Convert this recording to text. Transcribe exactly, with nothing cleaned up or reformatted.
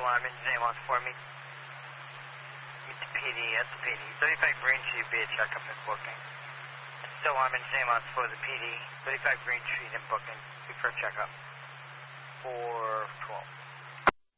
alarm in Zaymont for me. Meet the P D, that's the P D. thirty-five Green Street, be a checkup and booking. Still alarm in Zaymont for the P D. thirty-five Green Street and booking. Before checkup. four twelve.